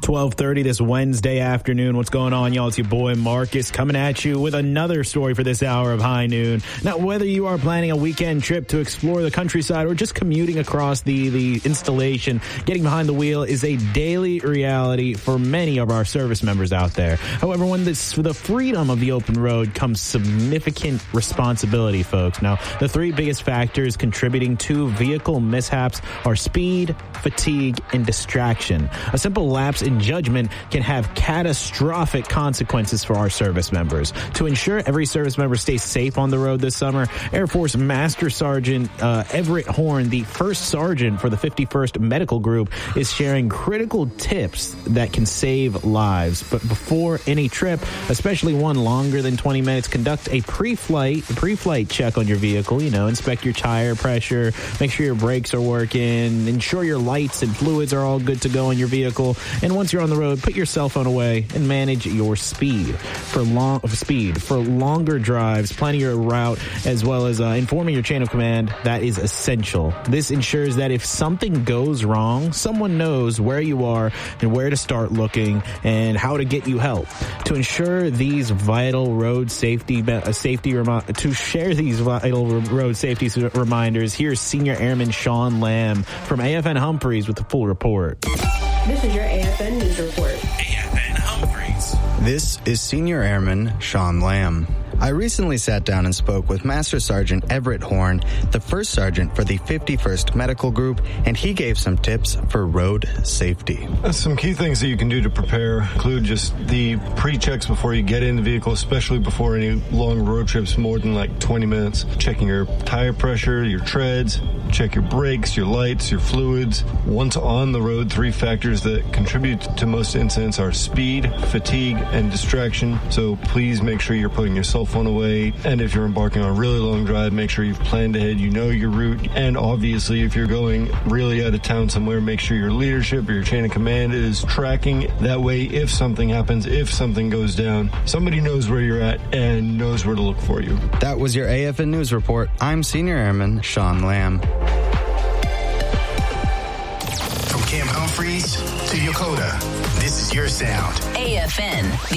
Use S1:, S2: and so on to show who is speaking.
S1: 12:30 this Wednesday afternoon. What's going on, y'all? It's your boy Marcus coming at you with another story for this hour of High Noon. Now, whether you are planning a weekend trip to explore the countryside or just commuting across the installation, getting behind the wheel is a daily reality for many of our service members out there. However, when the freedom of the open road comes significant responsibility, folks. Now, the three biggest factors contributing to vehicle mishaps are speed, fatigue, and distraction. A simple lapse in judgment can have catastrophic consequences for our service members. To ensure every service member stays safe on the road this summer, Air Force Master Sergeant Everett Horn, the first sergeant for the 51st Medical Group, is sharing critical tips that can save lives. But before any trip, especially one longer than 20 minutes, conduct a pre-flight check on your vehicle. Inspect your tire pressure, make sure your brakes are working, ensure your lights and fluids are all good to go in your vehicle. And once you're on the road, put your cell phone away and manage your speed. For longer drives, planning your route, as well as informing your chain of command, that is essential. This ensures that if something goes wrong, someone knows where you are and where to start looking and how to get you help. To ensure these vital road safety reminders, here's Senior Airman Sean Lamb from AFN Humphreys with the full report.
S2: This is your AFN News Report.
S3: AFN Humphreys.
S4: This is Senior Airman Sean Lamb. I recently sat down and spoke with Master Sergeant Everett Horn, the first sergeant for the 51st Medical Group, and he gave some tips for road safety.
S5: Some key things that you can do to prepare include just the pre-checks before you get in the vehicle, especially before any long road trips more than like 20 minutes. Checking your tire pressure, your treads, check your brakes, your lights, your fluids. Once on the road, three factors that contribute to most incidents are speed, fatigue, and distraction. So please make sure you're putting your cell phone away. And if you're embarking on a really long drive, make sure you've planned ahead, you know your route. And obviously, if you're going really out of town somewhere, make sure your leadership or your chain of command is tracking. That way, if something happens, if something goes down, somebody knows where you're at and knows where to look for you.
S4: That was your AFN News Report. I'm Senior Airman Sean Lamb.
S3: From Camp Humphreys to Yokota, this is your sound.
S6: AFN,